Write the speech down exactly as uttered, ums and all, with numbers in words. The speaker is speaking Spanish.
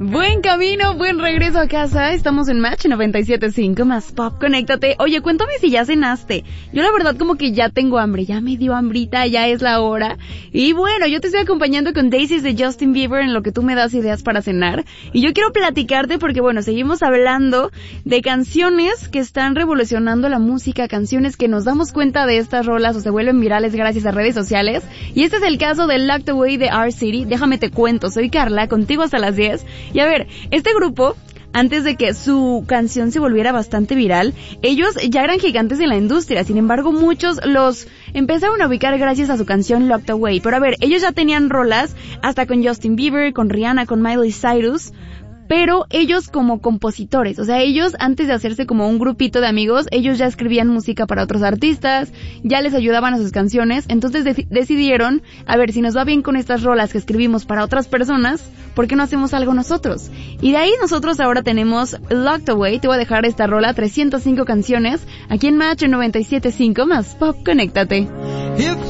Buen camino, buen regreso a casa. Estamos en Match noventa y siete punto cinco más Pop. Conéctate. Oye, cuéntame si ya cenaste. Yo la verdad como que ya tengo hambre. Ya me dio hambrita, ya es la hora. Y bueno, yo te estoy acompañando con Daisies de Justin Bieber en lo que tú me das ideas para cenar. Y yo quiero platicarte porque bueno, seguimos hablando de canciones que están revolucionando la música, canciones que nos damos cuenta de estas rolas o se vuelven virales gracias a redes sociales. Y este es el caso de Locked Away de R-City. Déjame te cuento, soy Carla, contigo hasta las diez. Y a ver, este grupo, antes de que su canción se volviera bastante viral, ellos ya eran gigantes en la industria. Sin embargo, muchos los empezaron a ubicar gracias a su canción Locked Away. Pero a ver, ellos ya tenían rolas hasta con Justin Bieber, con Rihanna, con Miley Cyrus, pero ellos como compositores, o sea, ellos antes de hacerse como un grupito de amigos, ellos ya escribían música para otros artistas, ya les ayudaban a sus canciones, entonces de- decidieron, a ver, si nos va bien con estas rolas que escribimos para otras personas, ¿por qué no hacemos algo nosotros? Y de ahí nosotros ahora tenemos Locked Away. Te voy a dejar esta rola, trescientas cinco canciones, aquí en Match noventa y siete punto cinco más Pop, conéctate.